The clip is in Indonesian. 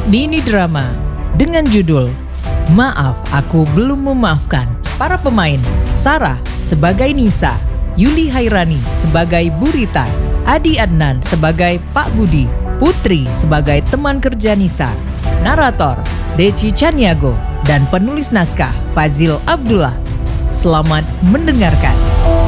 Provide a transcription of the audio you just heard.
Mini drama dengan judul Maaf Aku Belum Memaafkan. Para pemain: Sarah sebagai Nisa, Yuli Hairani sebagai Burita, Adi Adnan sebagai Pak Budi, Putri sebagai teman kerja Nisa, narator Deci Chaniago, dan penulis naskah Fazil Abdullah. Selamat mendengarkan.